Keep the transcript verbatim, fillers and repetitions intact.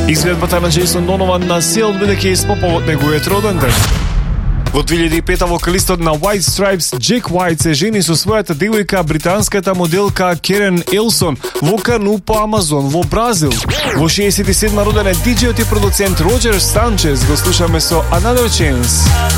Изгледбата на Джейсон Донован на сил бидејќи е испоповод неговиот роден ден. Во две илјади и пета вокалистот на White Stripes Джек White се жени со својата девојка, британската моделка Керен Елсон, во Кану по Амазон во Бразил. Во шеесет и седма роден е диџејот и продуцент Роџер Санчез. Го слушаме со Another Chance.